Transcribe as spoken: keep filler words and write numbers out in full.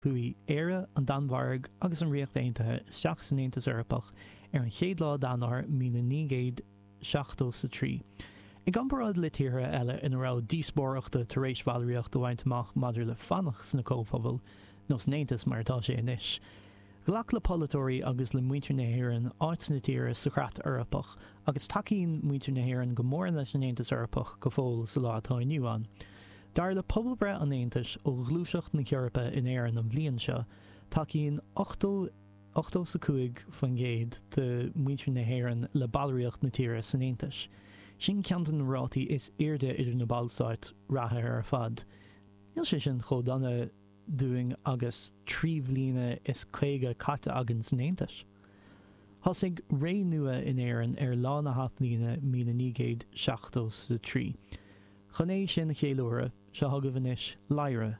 Hui éire an danmharg agus an riocht aontaithe isteach san Aontas Eorpach ar an chéad lá danar míle ní gcéad seachtó sa trí. I gambaráid le tíre eile in rá díosbóireachta tar éis bhallraíocht do bhaint amach maidir le fannach sna cópabal nos Aontas mar atá sé inis. Glach le polatóirí agus le muintir na hÉireann áit na tíre sa chrat Eorpach agus takeíonn muintir na hÉireann go mór leis an Aontas Eorpach go fóil sa lá atá inniu an. Dar le pobal bre an Aontas ó ghlúiseacht na Ceorpa in éireann an bhliain seo, takeíonn ochtó sa cúig fan géad de muintir na hÉireann le ballraíocht na tíre san Aontas. Sin ceantan na rátaí is airde idir na ballsáit ratha ar fad. Níl sé sin chomh donna dúing agus trí bhliaine is céige caite agan san Aontas. Thosaigh ré nua in éireann ar lá na haithbliana míle ní gcéad seachtó sa trí. Chun é sin na chéiliúra se thugah inis Lyra